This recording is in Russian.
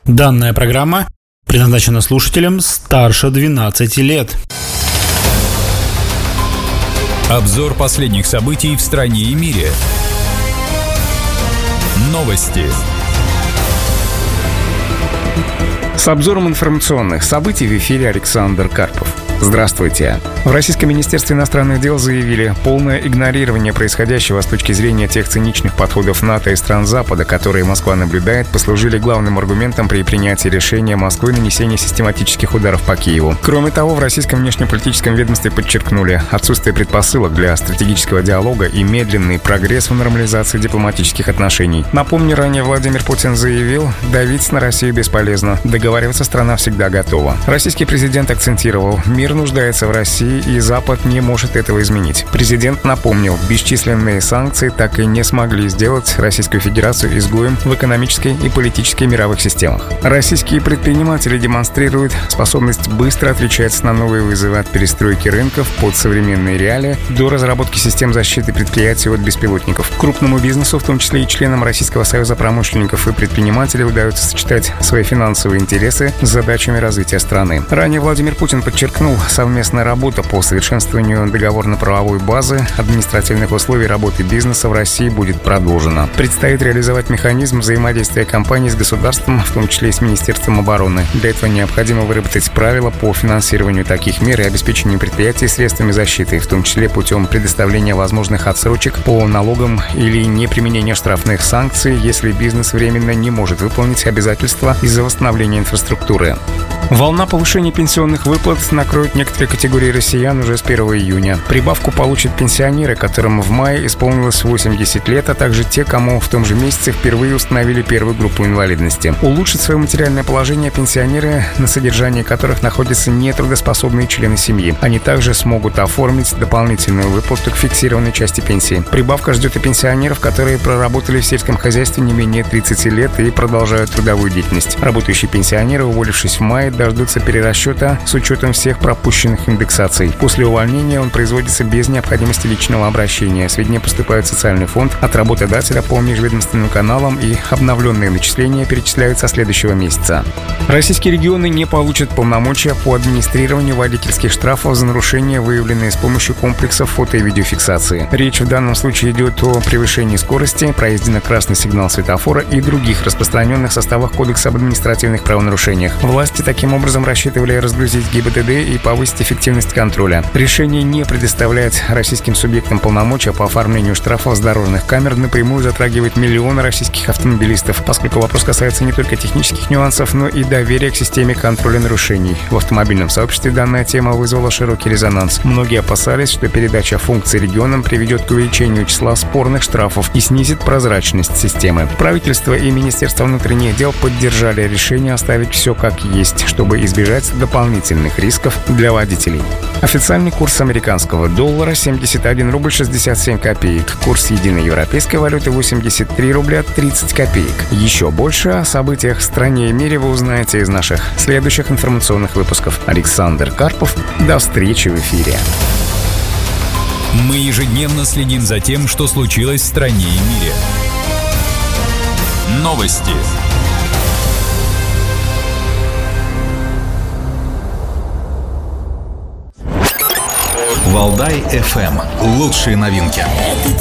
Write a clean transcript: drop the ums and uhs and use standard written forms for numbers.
Данная программа предназначена слушателям старше 12 лет. Обзор последних событий в стране и мире. Новости. С обзором информационных событий в эфире Александр Карпов. Здравствуйте. В Российском министерстве иностранных дел заявили, полное игнорирование происходящего с точки зрения тех циничных подходов НАТО и стран Запада, которые Москва наблюдает, послужили главным аргументом при принятии решения Москвы нанесения систематических ударов по Киеву. Кроме того, в российском внешнеполитическом ведомстве подчеркнули отсутствие предпосылок для стратегического диалога и медленный прогресс в нормализации дипломатических отношений. Напомню, ранее Владимир Путин заявил, давить на Россию бесполезно, договариваться страна всегда готова. Российский президент акцентировал, мир нуждается в России, и Запад не может этого изменить. Президент напомнил, бесчисленные санкции так и не смогли сделать Российскую Федерацию изгоем в экономической и политической мировых системах. Российские предприниматели демонстрируют способность быстро отвечать на новые вызовы от перестройки рынков под современные реалии до разработки систем защиты предприятий от беспилотников. Крупному бизнесу, в том числе и членам Российского союза промышленников и предпринимателей, удается сочетать свои финансовые интересы с задачами развития страны. Ранее Владимир Путин подчеркнул, совместная работа по совершенствованию договорно-правовой базы, административных условий работы бизнеса в России будет продолжена. Предстоит реализовать механизм взаимодействия компаний с государством, в том числе и с Министерством обороны. Для этого необходимо выработать правила по финансированию таких мер и обеспечению предприятий средствами защиты, в том числе путем предоставления возможных отсрочек по налогам или неприменения штрафных санкций, если бизнес временно не может выполнить обязательства из-за восстановления инфраструктуры. Волна повышения пенсионных выплат накроет некоторые категории россиян уже с 1 июня. Прибавку получат пенсионеры, которым в мае исполнилось 80 лет, а также те, кому в том же месяце впервые установили первую группу инвалидности. Улучшить свое материальное положение пенсионеры, на содержании которых находятся нетрудоспособные члены семьи. Они также смогут оформить дополнительную выплату к фиксированной части пенсии. Прибавка ждет и пенсионеров, которые проработали в сельском хозяйстве не менее 30 лет и продолжают трудовую деятельность. Работающие пенсионеры, уволившись в мае, дождутся перерасчета с учетом всех пропущенных индексаций. После увольнения он производится без необходимости личного обращения. Сведения поступают в социальный фонд от работодателя по межведомственным каналам, и обновленные начисления перечисляют со следующего месяца. Российские регионы не получат полномочия по администрированию водительских штрафов за нарушения, выявленные с помощью комплексов фото- и видеофиксации. Речь в данном случае идет о превышении скорости, проезде на красный сигнал светофора и других распространенных составах Кодекса об административных правонарушениях. Власти таким образом рассчитывали разгрузить ГИБДД и повысить эффективность контроля. Решение не предоставлять российским субъектам полномочия по оформлению штрафов с дорожных камер напрямую затрагивает миллионы российских автомобилистов, поскольку вопрос касается не только технических нюансов, но и доверия к системе контроля нарушений. В автомобильном сообществе данная тема вызвала широкий резонанс. Многие опасались, что передача функций регионам приведет к увеличению числа спорных штрафов и снизит прозрачность системы. Правительство и Министерство внутренних дел поддержали решение оставить все как есть, чтобы избежать дополнительных рисков для водителей. Официальный курс американского доллара 71 рубль 67 копеек. Курс единой европейской валюты 83 рубля 30 копеек. Еще больше о событиях в стране и мире вы узнаете из наших следующих информационных выпусков. Александр Карпов. До встречи в эфире. Мы ежедневно следим за тем, что случилось в стране и мире. Новости. Валдай FM. Лучшие новинки.